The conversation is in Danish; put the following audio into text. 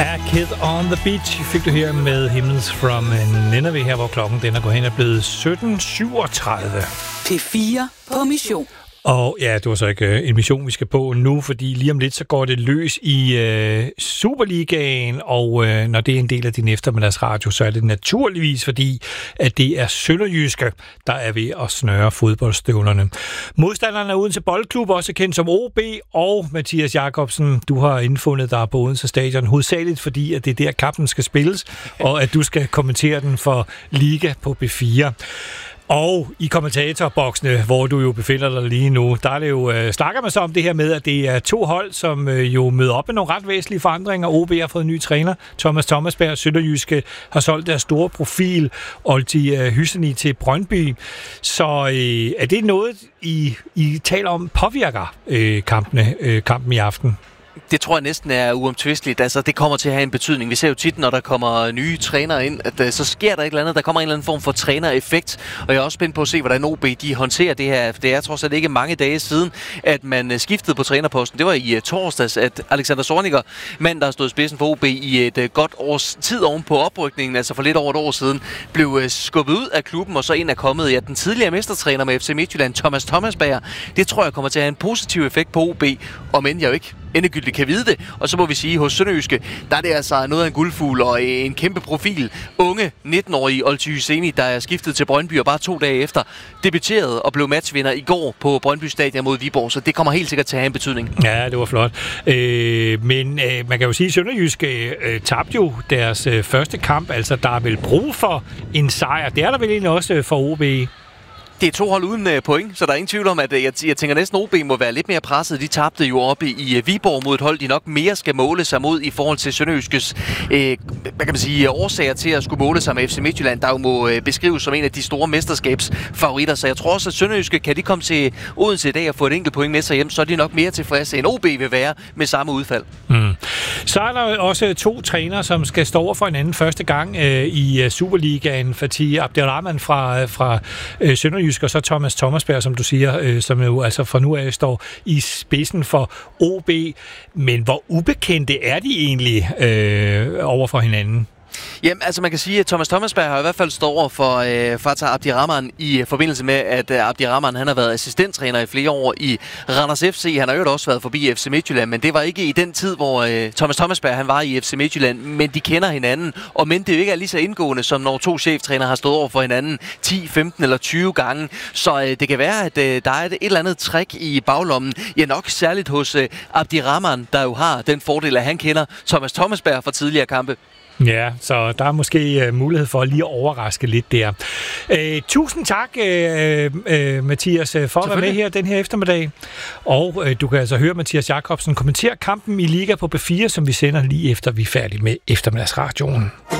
A Kid on the Beach fik du her med Hymns from Nineveh, her hvor klokken den er gået hen og blevet 17:37. P4 på mission. Og ja, det var så ikke en mission, vi skal på nu, fordi lige om lidt, så går det løs i Superligaen, og når det er en del af din eftermiddagsradio, så er det naturligvis, fordi at det er Sønderjyske, der er ved at snøre fodboldstøvlerne. Modstanderne er Odense Boldklub, også kendt som OB, og Mathias Jakobsen, du har indfundet dig på Odense Stadion, hovedsageligt fordi, at det er der kampen skal spilles, og at du skal kommentere den for Liga på B4. Og i kommentatorboksene, hvor du jo befinder dig lige nu, der er det jo, snakker man så om det her med, at det er to hold, som jo møder op med nogle ret væsentlige forandringer. OB har fået en ny træner, Thomas Thomasberg, Sønderjyske har solgt deres store profil, Olti Hysseni til Brøndby. Så er det noget, I taler om påvirker kampen i aften? Det tror jeg næsten er uomtvisteligt. Altså, det kommer til at have en betydning. Vi ser jo tit, når der kommer nye trænere ind, at så sker der et eller andet. Der kommer en eller anden form for trænereffekt. Og jeg er også spændt på at se, hvordan OB de håndterer det her. Det er trods alt ikke mange dage siden, at man skiftede på trænerposten. Det var i torsdags, at Alexander Zorniger, mand, der har stået i spidsen for OB i et godt års tid oven på oprykningen, altså for lidt over et år siden, blev skubbet ud af klubben, og så ind er kommet den tidligere mestertræner med FC Midtjylland, Thomas Thomasberg. Det tror jeg kommer til at have en positiv effekt på OB, om end jeg jo ikke endegyldigt kan vide det. Og så må vi sige, hos Sønderjyske, der er det altså noget af en guldfugl og en kæmpe profil. Unge 19-årige Olti Hysseni, der er skiftet til Brøndby og bare 2 dage efter debuterede og blev matchvinder i går på Brøndby Stadion mod Viborg. Så det kommer helt sikkert til at have en betydning. Ja, det var flot. Men man kan jo sige, at Sønderjyske tabte jo deres første kamp. Altså, der er vel brug for en sejr. Det er der vel egentlig også for OB. Det er 2 hold uden point, så der er ingen tvivl om, at jeg tænker næsten, OB må være lidt mere presset. De tabte jo oppe i Viborg mod et hold, de nok mere skal måle sig mod i forhold til Sønderjyskes årsager til at skulle måle sig med FC Midtjylland, der jo må beskrives som en af de store mesterskabsfavoritter. Så jeg tror også, at Sønderjyske, kan de komme til Odense i dag og få et enkelt point med sig hjem, så er de nok mere tilfredse, end OB vil være med samme udfald. Så er der også 2 trænere, som skal stå over for hinanden første gang i Superligaen. Fatih Abderrahman fra Sønderjyske, og så Thomas Thomasberg, som du siger, som jo altså fra nu af står i spidsen for OB. Men hvor ubekendte er de egentlig over for hinanden? Jamen, altså man kan sige, at Thomas Thomasberg har i hvert fald stået over for Fatih Abderrahman i forbindelse med, at Abderrahman han har været assistenttræner i flere år i Randers FC. Han har jo også været forbi FC Midtjylland, men det var ikke i den tid, hvor Thomas Thomasberg han var i FC Midtjylland, men de kender hinanden. Og men det jo ikke er lige så indgående, som når 2 cheftrænere har stået over for hinanden 10, 15 eller 20 gange. Så det kan være, at der er et eller andet trick i baglommen. Ja, nok særligt hos Abderrahman, der jo har den fordel, at han kender Thomas Thomasberg fra tidligere kampe. Ja, så der er måske mulighed for lige at overraske lidt der. Tusind tak, Mathias, for at være med her den her eftermiddag. Og du kan altså høre Mathias Jakobsen kommentere kampen i Liga på B4, som vi sender lige efter vi er færdige med eftermiddagsradioen.